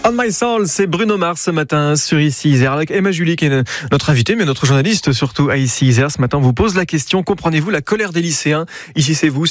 On My Soul, c'est Bruno Mars ce matin sur Ici Isère avec Emma Julie qui est notre invitée, mais notre journaliste surtout à Ici Isère. Ce matin, on vous pose la question, comprenez-vous la colère des lycéens? Ici c'est vous,